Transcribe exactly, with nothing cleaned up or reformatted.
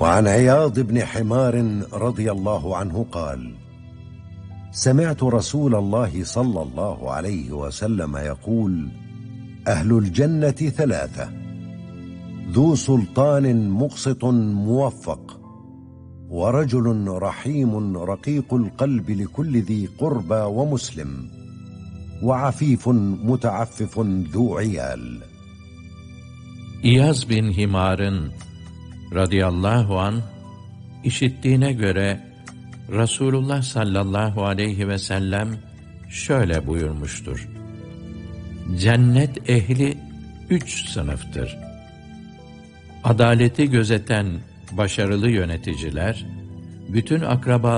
وعن عياض بن حمار رضي الله عنه قال: سمعت رسول الله صلى الله عليه وسلم يقول: أهل الجنة ثلاثة: ذو سلطان مقسط موفق، ورجل رحيم رقيق القلب لكل ذي قربى ومسلم، وعفيف متعفف ذو عيال. İyaz bin Himar'ın radıyallahu an işittiğine göre Resulullah sallallahu aleyhi ve sellem şöyle buyurmuştur: Cennet ehli üç sınıftır. Adaleti gözeten başarılı yöneticiler, bütün akraba